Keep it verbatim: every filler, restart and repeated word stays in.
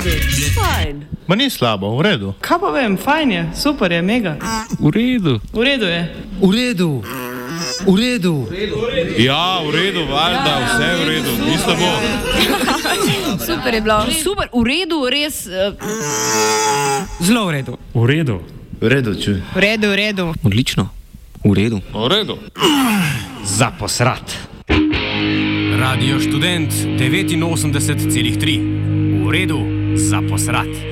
redu, fajn. Ma ni slabo, v redu. Kaj pa vem, fajn je, super je, mega. V redu. V redu je. V redu. V redu. Ja, v redu, valjda, vse je v redu, ni slabo. Super je bilo. Super, v redu, res. Uh... Zelo v redu. V redu. V redu, čuj. V redu, v redu. Odlično. V redu. V redu. Za posrat. Radio Študent devetinosemdeset celih tri. V redu, za posrat.